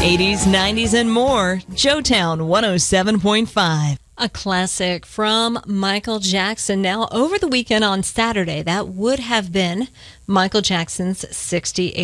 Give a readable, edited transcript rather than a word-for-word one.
80s, 90s, and more. Joetown 107.5. A classic from Michael Jackson. Now, over the weekend on Saturday, that would have been Michael Jackson's 68th